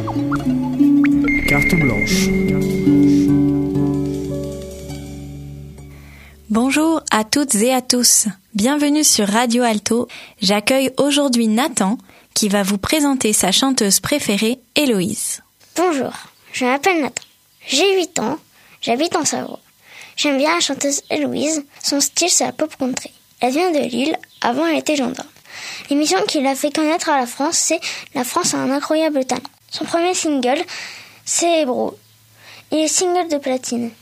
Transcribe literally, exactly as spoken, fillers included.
Carte blanche. Bonjour à toutes et à tous. Bienvenue sur Radio Alto. J'accueille aujourd'hui Nathan qui va vous présenter sa chanteuse préférée, Héloïse. Bonjour, je m'appelle Nathan. J'ai huit ans, j'habite en Savoie. J'aime bien la chanteuse Héloïse, son style c'est la pop country. Elle vient de Lille, avant elle était gendarme. L'émission qui l'a fait connaître à la France, c'est La France a un incroyable talent. Son premier single, c'est Hébro. Il est single de platine.